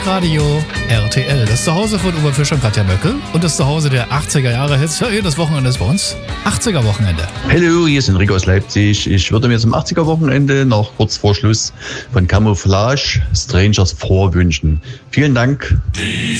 Hitradio RTL. Das Zuhause von Uwe Fischer und Katja Möckel und das Zuhause der 80er Jahre Hits. Ja, das Wochenende ist bei uns 80er Wochenende. Hallo, hier ist Enrico aus Leipzig. Ich würde mir zum 80er Wochenende noch kurz vor Schluss von Camouflage Strangers vorwünschen. Vielen Dank.